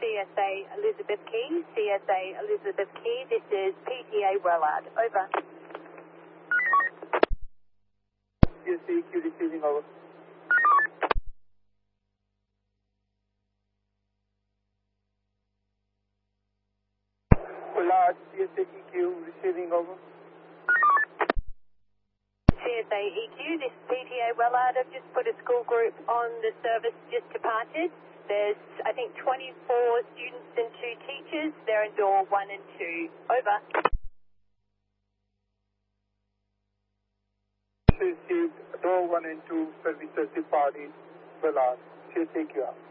CSA Elizabeth Key, CSA Elizabeth Key, this is PTA Wellard, over. CSA EQ receiving, over. Wellard, CSA EQ receiving, over. CSA EQ, this is PTA Wellard. I've just put a school group on the service just departed. There's, I think, 24 students and 2 teachers. They're in door 1 and 2. Over. Received door 1 and 2 services departed. Wellard, CSA EQ.